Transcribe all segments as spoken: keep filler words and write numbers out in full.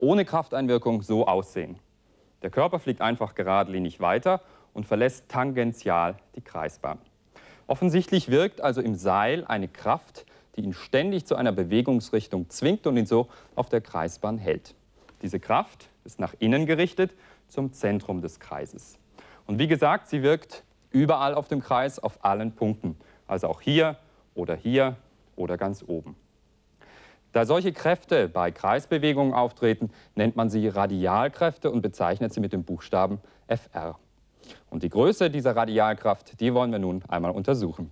ohne Krafteinwirkung so aussehen. Der Körper fliegt einfach geradlinig weiter und verlässt tangential die Kreisbahn. Offensichtlich wirkt also im Seil eine Kraft, die ihn ständig zu einer Bewegungsrichtung zwingt und ihn so auf der Kreisbahn hält. Diese Kraft ist nach innen gerichtet zum Zentrum des Kreises. Und wie gesagt, sie wirkt überall auf dem Kreis, auf allen Punkten. Also auch hier oder hier oder ganz oben. Da solche Kräfte bei Kreisbewegungen auftreten, nennt man sie Radialkräfte und bezeichnet sie mit dem Buchstaben F R. Und die Größe dieser Radialkraft, die wollen wir nun einmal untersuchen.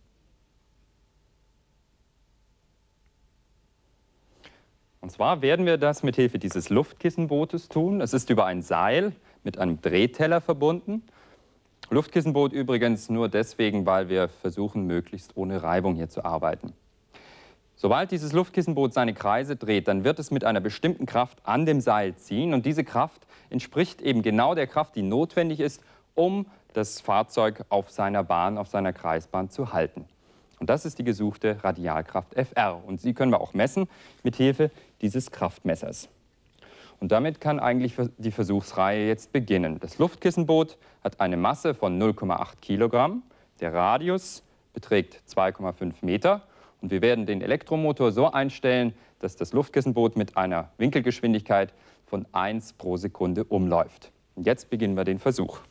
Und zwar werden wir das mit Hilfe dieses Luftkissenbootes tun. Es ist über ein Seil mit einem Drehteller verbunden. Luftkissenboot übrigens nur deswegen, weil wir versuchen, möglichst ohne Reibung hier zu arbeiten. Sobald dieses Luftkissenboot seine Kreise dreht, dann wird es mit einer bestimmten Kraft an dem Seil ziehen. Und diese Kraft entspricht eben genau der Kraft, die notwendig ist, um das Fahrzeug auf seiner Bahn, auf seiner Kreisbahn zu halten. Und das ist die gesuchte Radialkraft F R. Und sie können wir auch messen mit Hilfe dieses Kraftmessers. Und damit kann eigentlich die Versuchsreihe jetzt beginnen. Das Luftkissenboot hat eine Masse von null Komma acht Kilogramm. Der Radius beträgt zwei Komma fünf Meter. Und wir werden den Elektromotor so einstellen, dass das Luftkissenboot mit einer Winkelgeschwindigkeit von eins pro Sekunde umläuft. Und jetzt beginnen wir den Versuch.